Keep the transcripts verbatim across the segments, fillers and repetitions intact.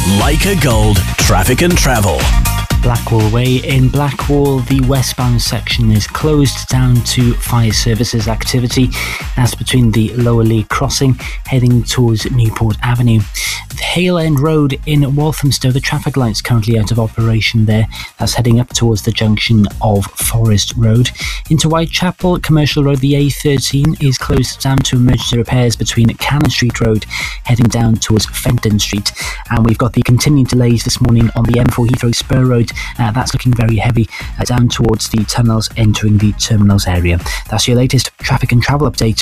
Leica Gold Traffic and Travel. Blackwall Way in Blackwall, the westbound section is closed down to fire services activity. That's between the Lower Lee crossing heading towards Newport Avenue. The Hale End Road in Walthamstow, the traffic light's currently out of operation there. That's heading up towards the junction of Forest Road. Into Whitechapel Commercial Road, the A thirteen is closed down to emergency repairs between Cannon Street Road heading down towards Fenton Street. And we've got the continued delays this morning on the M four Heathrow Spur Road. Uh, that's looking very heavy uh, down towards the tunnels entering the terminals area. That's your latest traffic and travel update.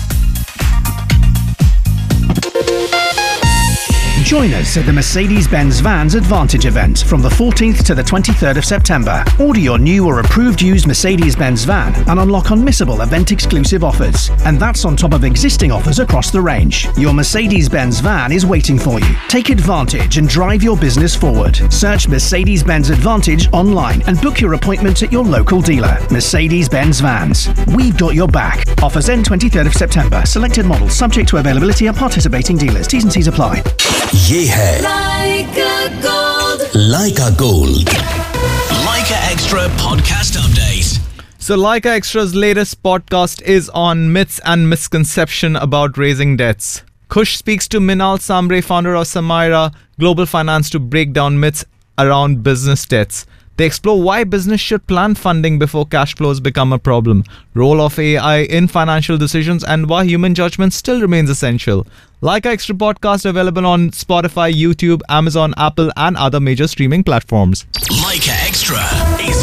Join us at the Mercedes-Benz Vans Advantage event from the fourteenth to the twenty-third of September. Order your new or approved used Mercedes-Benz van and unlock unmissable event-exclusive offers. And that's on top of existing offers across the range. Your Mercedes-Benz van is waiting for you. Take advantage and drive your business forward. Search Mercedes-Benz Advantage online and book your appointment at your local dealer. Mercedes-Benz Vans. We've got your back. Offers end twenty-third of September. Selected models subject to availability at participating dealers. T's and C's apply. ये है Leica Gold. Leica Gold. Leica Extra podcast update. So Leica Extra's latest podcast is on myths and misconception about raising debts. Kush speaks to Minal Sambre, founder of Samira Global Finance, to break down myths around business debts. They explore why business should plan funding before cash flows become a problem, role of A I in financial decisions, and why human judgment still remains essential. Leica Extra podcast available on Spotify, YouTube, Amazon, Apple, and other major streaming platforms. Leica Extra is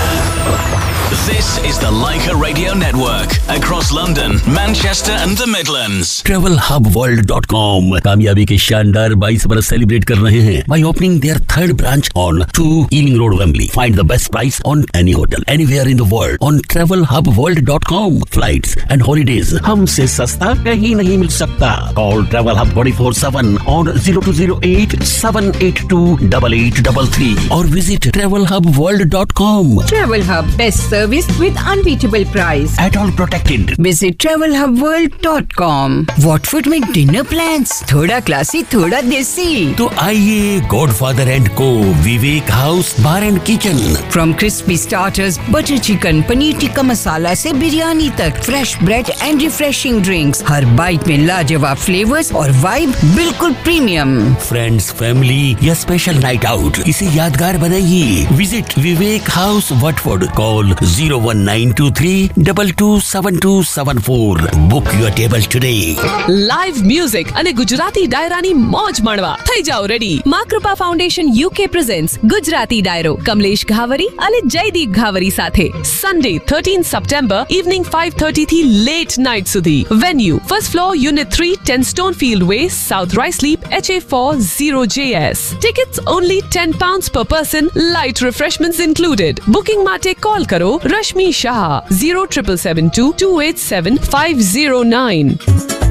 here. This is the Leica Radio Network across London, Manchester and the Midlands. travel hub world dot com कामयाबी के शानदार बाईस बरस celebrate कर रहे हैं by opening their third branch on two Ealing Road, Wembley. Find the best price on any hotel anywhere in the world on travel hub world dot com. Flights and holidays हमसे सस्ता कहीं नहीं मिल सकता. Call Travel Hub twenty-four seven on zero two zero eight seven eight two eight eight three three or visit travel hub world dot com. Travel Hub, best service with unbeatable price. At all protected. Visit travel hub world dot com. Watford में dinner plans. थोड़ा classy, थोड़ा देसी. तो आइए Godfather and Co. Vivek House Bar and Kitchen. From crispy starters, butter chicken, paneer tikka masala से बिरयानी तक, fresh bread and refreshing drinks. Her bite में लाजवाब flavors और vibe बिल्कुल premium. Friends, family या special night out, इसे यादगार बनाइए. Visit Vivek House Watford. Call zero one nine two three two two seven two seven four. Book your table today. Live music અને ગુજરાતી ડાયરાની મોજ માણવા. થઈ જાઓ રેડી. માં કૃપા ફાઉન્ડેશન યુકે પ્રેઝન્ટ્સ ગુજરાતી ડાયરો કમલેશ ઘાવરી અને જયદીપ ઘાવરી સાથે Sunday thirteenth September evening five thirty થી late night સુધી. Venue first floor unit three ten Stonefield Way, South Ruislip, H A four zero J S. Tickets only ten pounds per person. Light refreshments included. Booking માટે call करो रश्मि Shah zero seven seven two two eight seven five zero nine.